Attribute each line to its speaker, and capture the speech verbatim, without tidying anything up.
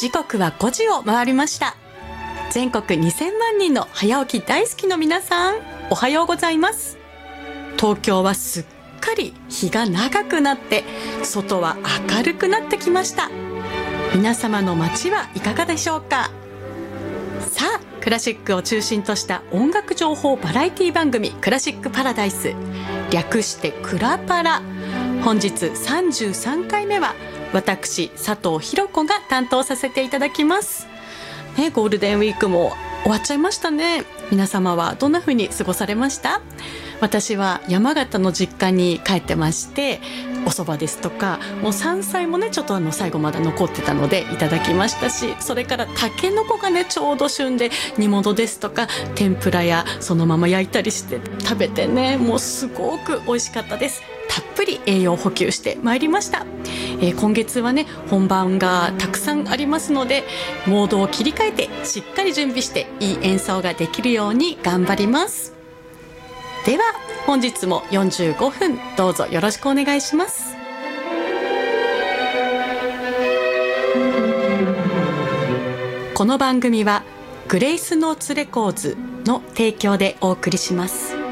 Speaker 1: 時刻はごじを回りました。全国にせんまんにんの早起き大好きの皆さん、おはようございます。東京はすっかり日が長くなって外は明るくなってきました。皆様の街はいかがでしょうか。さあ、クラシックを中心とした音楽情報バラエティ番組クラシックパラダイス、略してクラパラ。本日さんじゅうさんかいめは私佐藤ひろ子が担当させていただきます、ね、ゴールデンウィークも終わっちゃいましたね。皆様はどんな風に過ごされました？私は山形の実家に帰ってまして、お蕎麦ですとかもう山菜もねちょっとあの最後まだ残ってたのでいただきましたし、それからたけのこがねちょうど旬で煮物ですとか天ぷらやそのまま焼いたりして食べてね、もうすごく美味しかったです。たっぷり栄養補給してまいりました、えー、今月はね本番がたくさんありますので、モードを切り替えてしっかり準備していい演奏ができるように頑張ります。では本日もよんじゅうごふんどうぞよろしくお願いします。この番組はグレイスノーツレコーズの提供でお送りします。